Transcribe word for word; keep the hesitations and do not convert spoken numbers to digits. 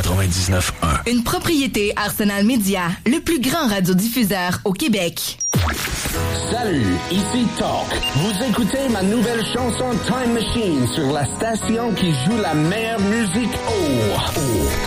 quatre-vingt-dix-neuf un. Une propriété Arsenal Média, le plus grand radiodiffuseur au Québec. Salut, ici Talk. Vous écoutez ma nouvelle chanson Time Machine sur la station qui joue la meilleure musique. Oh, oh.